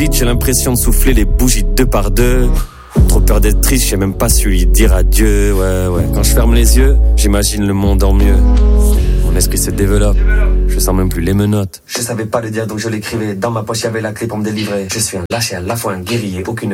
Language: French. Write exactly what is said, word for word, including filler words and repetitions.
J'ai l'impression de souffler les bougies deux par deux. Trop peur d'être triste, j'ai même pas su lui dire adieu. Ouais, ouais. Quand je ferme les yeux, j'imagine le monde en mieux. Mon esprit se développe, je sens même plus les menottes. Je savais pas le dire donc je l'écrivais. Dans ma poche y'avait la clé pour me délivrer. Je suis un lâche et à la fois un guerrier. Aucune